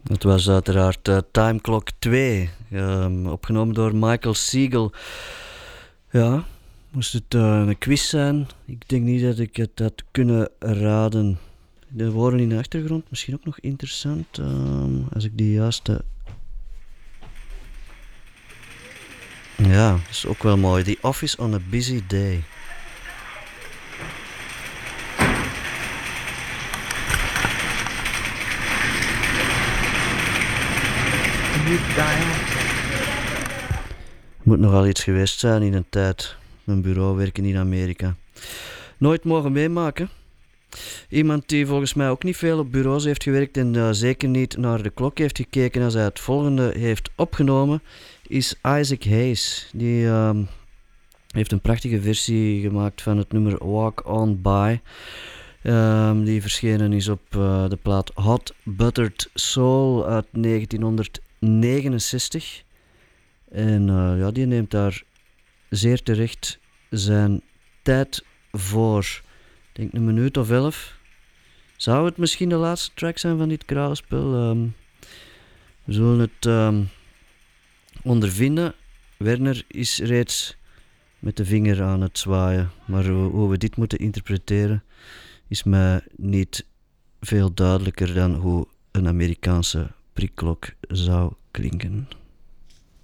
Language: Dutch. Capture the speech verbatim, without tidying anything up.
Het was uiteraard uh, Time Clock twee, um, opgenomen door Michael Siegel. Ja, moest het uh, een quiz zijn? Ik denk niet dat ik het had kunnen raden. De woorden in de achtergrond, misschien ook nog interessant, um, als ik die juiste... Ja, dat is ook wel mooi. The Office on a Busy Day. Moet nogal iets geweest zijn in een tijd. Mijn bureau werken in Amerika. Nooit mogen meemaken. Iemand die volgens mij ook niet veel op bureaus heeft gewerkt en uh, zeker niet naar de klok heeft gekeken als hij het volgende heeft opgenomen, is Isaac Hayes. Die uh, heeft een prachtige versie gemaakt van het nummer Walk On By. Uh, die verschenen is op uh, de plaat Hot Buttered Soul uit negentienhonderdnegenenzestig. En uh, ja, die neemt daar zeer terecht zijn tijd voor. Ik denk een minuut of elf. Zou het misschien de laatste track zijn van dit kralenspel? Um, we zullen het um, ondervinden. Werner is reeds met de vinger aan het zwaaien. Maar hoe, hoe we dit moeten interpreteren is mij niet veel duidelijker dan hoe een Amerikaanse prikklok zou klinken.